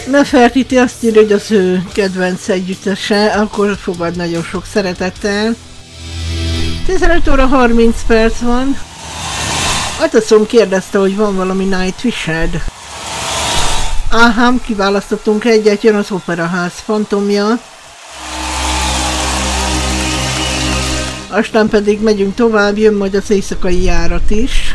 Nefertiti azt írja, hogy az ő kedvenc együttese, akkor fogad nagyon sok szeretettel. 15 óra 30 perc van. Ataszom kérdezte, hogy van valami Nightwish-ed. Áhám, kiválasztottunk egyet, jön az Operaház fantomja. Aztán pedig megyünk tovább, jön majd az éjszakai járat is.